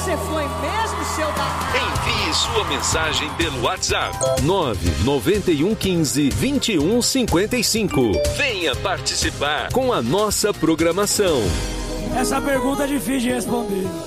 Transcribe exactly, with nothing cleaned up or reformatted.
Você foi mesmo, seu danado? Envie sua mensagem pelo WhatsApp nove nove um um cinco, vinte e um cinquenta e cinco. Venha participar com a nossa programação. Essa pergunta é difícil de responder.